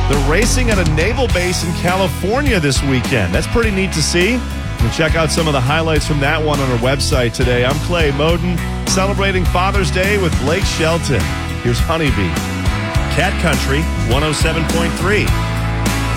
They're racing at a naval base in California this weekend. That's pretty neat to see. We'll check out some of the highlights from that one on our website today. I'm Clay Moden, celebrating Father's Day with Blake Shelton. Here's Honeybee. Cat Country 107.3.